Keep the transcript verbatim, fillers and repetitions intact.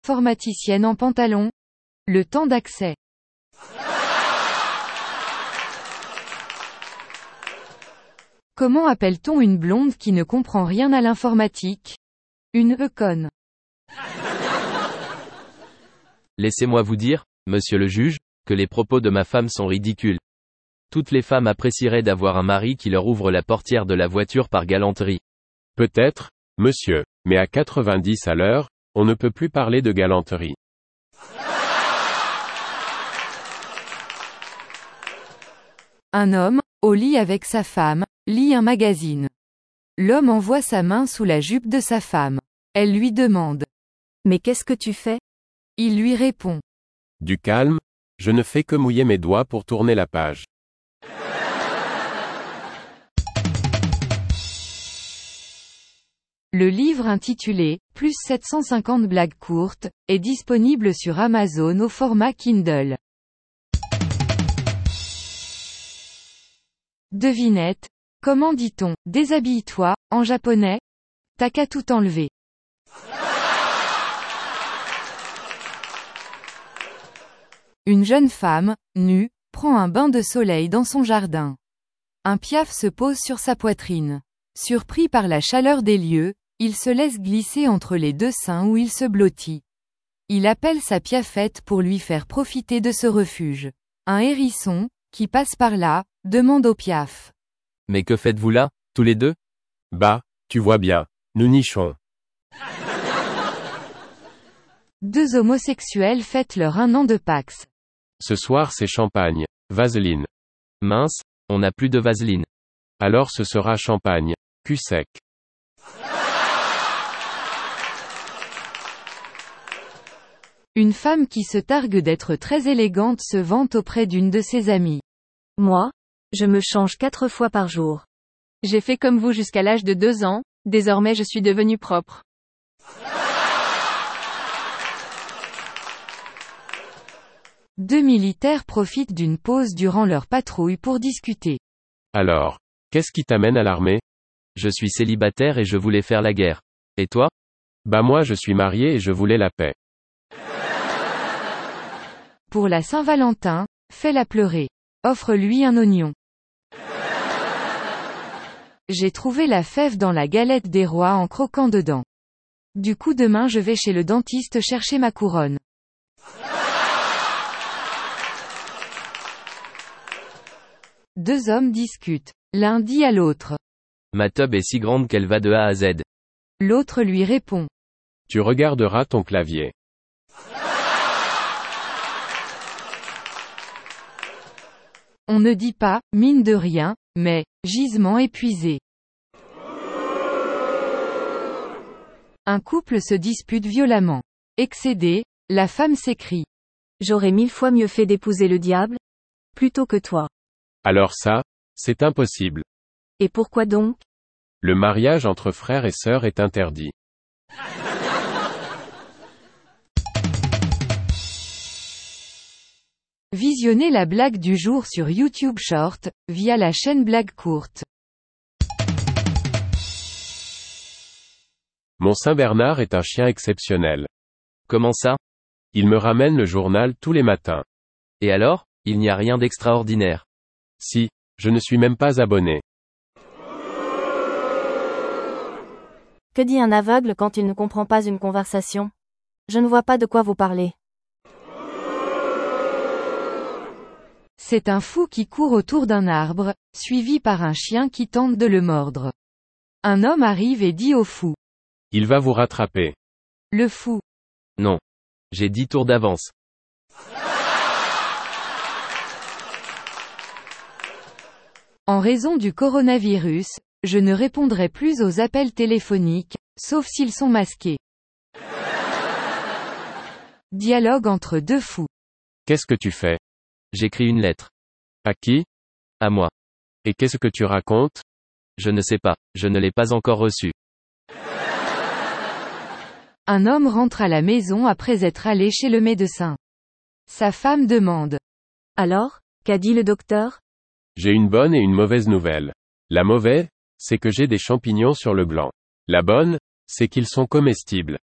Informaticienne en pantalon. Le temps d'accès. Comment appelle-t-on une blonde qui ne comprend rien à l'informatique? Une conne. Laissez-moi vous dire, monsieur le juge, que les propos de ma femme sont ridicules. Toutes les femmes apprécieraient d'avoir un mari qui leur ouvre la portière de la voiture par galanterie. Peut-être, monsieur, mais à quatre-vingt-dix à l'heure, on ne peut plus parler de galanterie. Un homme, au lit avec sa femme, lit un magazine. L'homme envoie sa main sous la jupe de sa femme. Elle lui demande. Mais qu'est-ce que tu fais? Il lui répond. Du calme, je ne fais que mouiller mes doigts pour tourner la page. Le livre intitulé « Plus sept cent cinquante blagues courtes » est disponible sur Amazon au format Kindle. Devinette. Comment dit-on « déshabille-toi » en japonais? T'as qu'à tout enlever. Une jeune femme, nue, prend un bain de soleil dans son jardin. Un piaf se pose sur sa poitrine. Surpris par la chaleur des lieux, il se laisse glisser entre les deux seins où il se blottit. Il appelle sa piafette pour lui faire profiter de ce refuge. Un hérisson, qui passe par là, demande au piaf. Mais que faites-vous là, tous les deux? Bah, tu vois bien, nous nichons. Deux homosexuels fêtent leur un an de Pax. Ce soir c'est champagne, vaseline. Mince, on n'a plus de vaseline. Alors ce sera champagne, cul sec. Une femme qui se targue d'être très élégante se vante auprès d'une de ses amies. Moi, je me change quatre fois par jour. J'ai fait comme vous jusqu'à l'âge de deux ans, désormais je suis devenue propre. Deux militaires profitent d'une pause durant leur patrouille pour discuter. Alors, qu'est-ce qui t'amène à l'armée? Je suis célibataire et je voulais faire la guerre. Et toi? Bah moi je suis marié et je voulais la paix. Pour la Saint-Valentin, fais-la pleurer. Offre-lui un oignon. J'ai trouvé la fève dans la galette des rois en croquant dedans. Du coup demain je vais chez le dentiste chercher ma couronne. Deux hommes discutent. L'un dit à l'autre. Ma tub est si grande qu'elle va de A à Z. L'autre lui répond. Tu regarderas ton clavier. On ne dit pas, mine de rien, mais, gisement épuisé. Un couple se dispute violemment. Excédée, la femme s'écrie. J'aurais mille fois mieux fait d'épouser le diable, plutôt que toi. Alors ça, c'est impossible. Et pourquoi donc? Le mariage entre frères et sœurs est interdit. Visionnez la blague du jour sur YouTube Short, via la chaîne Blague Courte. Mon Saint-Bernard est un chien exceptionnel. Comment ça? Il me ramène le journal tous les matins. Et alors, il n'y a rien d'extraordinaire. Si, je ne suis même pas abonné. Que dit un aveugle quand il ne comprend pas une conversation? Je ne vois pas de quoi vous parlez. C'est un fou qui court autour d'un arbre, suivi par un chien qui tente de le mordre. Un homme arrive et dit au fou. Il va vous rattraper. Le fou. Non. J'ai dix tours d'avance. En raison du coronavirus, je ne répondrai plus aux appels téléphoniques, sauf s'ils sont masqués. Dialogue entre deux fous. Qu'est-ce que tu fais? J'écris une lettre. À qui? À moi. Et qu'est-ce que tu racontes? Je ne sais pas, je ne l'ai pas encore reçue. Un homme rentre à la maison après être allé chez le médecin. Sa femme demande. Alors, qu'a dit le docteur? J'ai une bonne et une mauvaise nouvelle. La mauvaise, c'est que j'ai des champignons sur le blanc. La bonne, c'est qu'ils sont comestibles.